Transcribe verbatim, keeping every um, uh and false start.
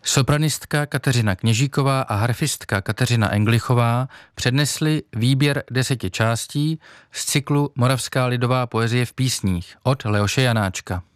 Sopranistka Kateřina Kněžíková a harfistka Kateřina Englichová přednesly výběr deseti částí z cyklu Moravská lidová poezie v písních od Leoše Janáčka.